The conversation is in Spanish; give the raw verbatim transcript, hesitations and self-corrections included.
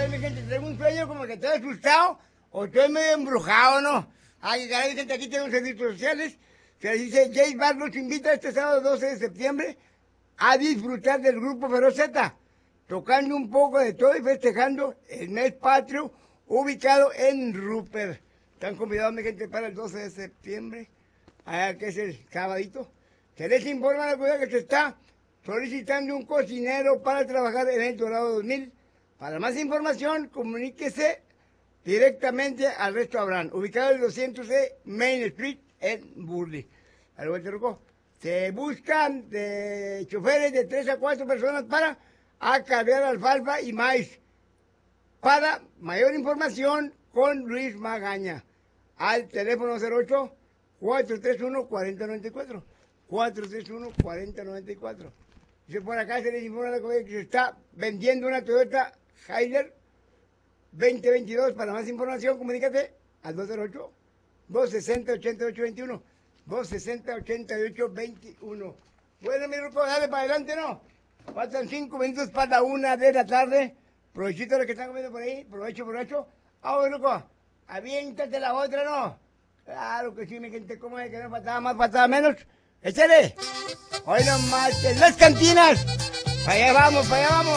días, mi gente, tengo un sueño como que estoy asustado o estoy medio embrujado, ¿no? Ay, caray, mi gente, aquí tengo servicios sociales. Se dice, Jay Bar los invita este sábado doce de septiembre a disfrutar del Grupo Feroz Z, tocando un poco de todo y festejando el mes patrio, ubicado en Rupert. Están convidados, mi gente, para el doce de septiembre, allá que es el sabadito. Se les informa la comunidad que se está solicitando un cocinero para trabajar en el Dorado dos mil. Para más información, comuníquese directamente al restaurante, ubicado en el doscientos de Main Street en Burley. Al vuelta, Ruco. Se buscan de choferes de tres a cuatro personas para acarrear alfalfa y maíz. Para mayor información, con Luis Magaña, al teléfono cero ocho, cuatro tres uno, cuatro cero nueve cuatro. cuatro tres uno, cuatro cero nueve cuatro. Dice por acá, se les informa la comunidad que se está vendiendo una Toyota Hilux veinte veintidós. Para más información, comunícate al dos cero ocho, dos seis cero, ocho ocho dos uno. dos seis cero, ocho ocho dos uno. Bueno, mi grupo, dale para adelante, ¿no? Faltan cinco minutos para la una de la tarde. Provechito lo que están comiendo por ahí. Provecho, provecho. Ah, bueno, loco, aviéntate la otra, ¿no? Claro que sí, mi gente, ¿cómo es que no faltaba más, faltaba menos? ¡Échale! Hoy nomás, en las cantinas. Para allá vamos, para allá vamos.